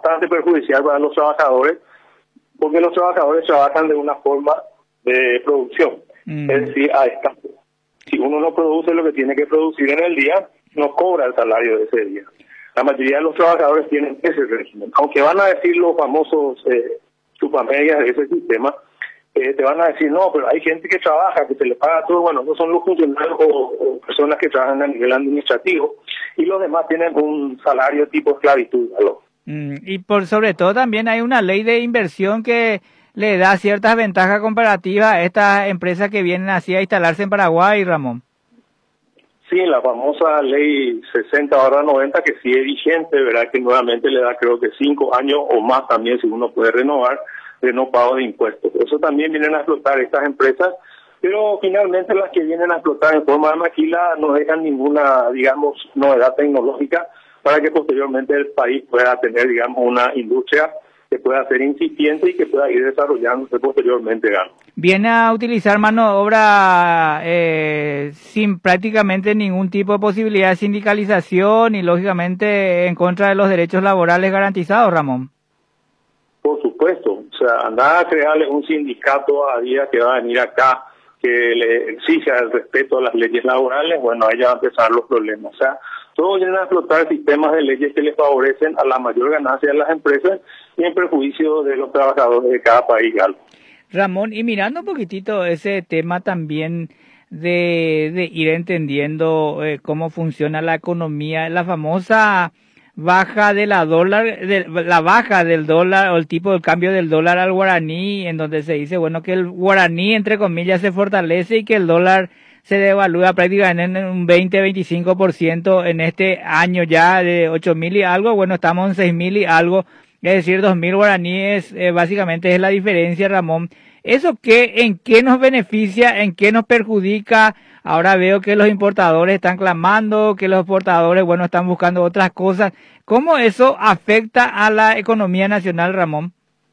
bastante perjudicial para los trabajadores, porque los trabajadores trabajan de una forma de producción, es decir, a escape. Si uno no produce lo que tiene que producir en el día, no cobra el salario de ese día. La mayoría de los trabajadores tienen ese régimen. Aunque van a decir los famosos supamedias de ese sistema, te van a decir, no, pero hay gente que trabaja, que se le paga todo. Bueno, no son los funcionarios o personas que trabajan a nivel administrativo, y los demás tienen un salario tipo esclavitud. Y por sobre todo también hay una ley de inversión que le da ciertas ventajas comparativas a estas empresas que vienen así a instalarse en Paraguay, Ramón. Sí, la famosa ley 60/90, que sigue vigente, ¿verdad? Que nuevamente le da, creo que 5 años o más también, si uno puede renovar, de no pago de impuestos. Eso también vienen a explotar estas empresas, pero finalmente las que vienen a explotar en forma de maquila no dejan ninguna, digamos, novedad tecnológica para que posteriormente el país pueda tener, digamos, una industria que pueda ser incipiente y que pueda ir desarrollándose posteriormente. Viene a utilizar mano de obra sin prácticamente ningún tipo de posibilidad de sindicalización y lógicamente en contra de los derechos laborales garantizados, Ramón. Por supuesto, o sea, andar a crearle un sindicato a día que va a venir acá, que le exija el respeto a las leyes laborales, bueno, ahí ya van a empezar los problemas. O sea, todos vienen a explotar sistemas de leyes que les favorecen a la mayor ganancia de las empresas y en perjuicio de los trabajadores de cada país. Ramón, y mirando un poquitito ese tema también de ir entendiendo cómo funciona la economía, la famosa baja de la baja del dólar o el tipo de cambio del dólar al guaraní, en donde se dice, bueno, que el guaraní, entre comillas, se fortalece y que el dólar se devalúa prácticamente en un 20-25% en este año ya de 8.000 y algo, bueno, estamos en 6.000 y algo, es decir, 2.000 guaraníes, básicamente es la diferencia, Ramón. ¿Eso en qué nos beneficia, en qué nos perjudica? Ahora veo que los importadores están clamando, que los exportadores, bueno, están buscando otras cosas. ¿Cómo eso afecta a la economía nacional, Ramón?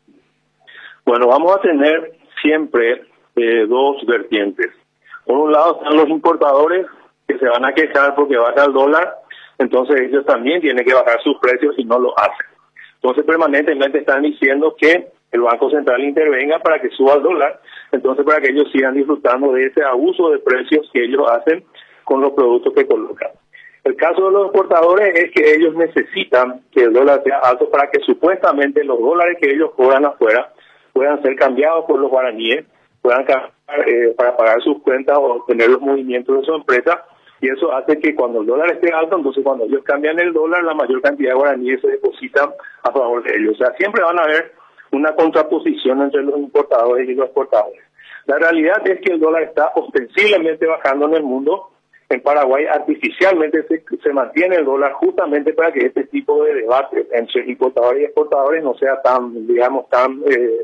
Bueno, vamos a tener siempre dos vertientes. Por un lado están los importadores que se van a quejar porque baja el dólar, entonces ellos también tienen que bajar sus precios y no lo hacen. Entonces permanentemente están diciendo que el Banco Central intervenga para que suba el dólar, entonces para que ellos sigan disfrutando de ese abuso de precios que ellos hacen con los productos que colocan. El caso de los exportadores es que ellos necesitan que el dólar sea alto para que supuestamente los dólares que ellos cobran afuera puedan ser cambiados por los guaraníes, puedan cambiar para pagar sus cuentas o tener los movimientos de su empresa, y eso hace que cuando el dólar esté alto, entonces cuando ellos cambian el dólar, la mayor cantidad de guaraníes se depositan a favor de ellos. O sea, siempre van a haber una contraposición entre los importadores y los exportadores. La realidad es que el dólar está ostensiblemente bajando en el mundo. En Paraguay artificialmente se mantiene el dólar justamente para que este tipo de debate entre importadores y exportadores no sea tan, digamos, tan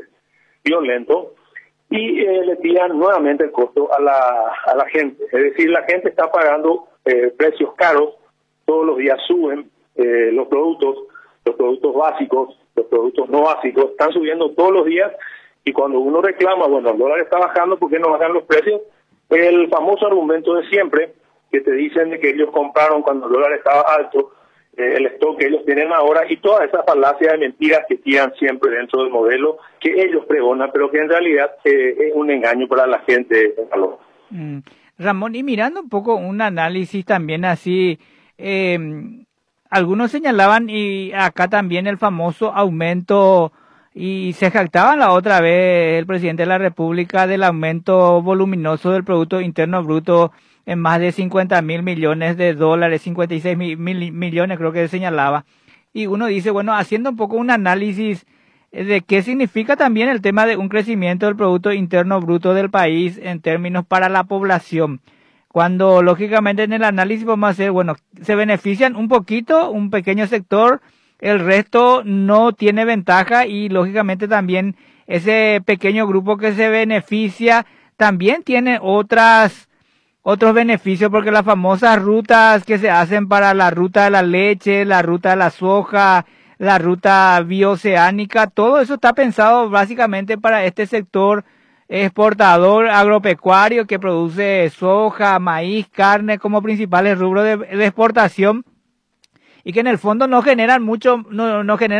violento, y le tiran nuevamente el costo a la gente. Es decir, la gente está pagando precios caros, todos los días suben los productos básicos, los productos no básicos, están subiendo todos los días, y cuando uno reclama, bueno, el dólar está bajando, ¿por qué no bajan los precios? El famoso argumento de siempre, que te dicen de que ellos compraron cuando el dólar estaba alto, el stock que ellos tienen ahora, y toda esa falacia de mentiras que tiran siempre dentro del modelo que ellos pregonan, pero que en realidad es un engaño para la gente. Ramón, y mirando un poco un análisis también así, algunos señalaban, y acá también el famoso aumento, y se jactaban la otra vez el presidente de la República del aumento voluminoso del Producto Interno Bruto en más de 50.000 millones de dólares, 56 mil millones creo que señalaba. Y uno dice, bueno, haciendo un poco un análisis de qué significa también el tema de un crecimiento del Producto Interno Bruto del país en términos para la población. Cuando lógicamente en el análisis vamos a hacer, bueno, se benefician un poquito, un pequeño sector, el resto no tiene ventaja, y lógicamente también ese pequeño grupo que se beneficia también tiene otros beneficios, porque las famosas rutas que se hacen para la ruta de la leche, la ruta de la soja, la ruta bioceánica, todo eso está pensado básicamente para este sector exportador agropecuario que produce soja, maíz, carne como principales rubros de exportación, y que en el fondo no generan mucho, no generan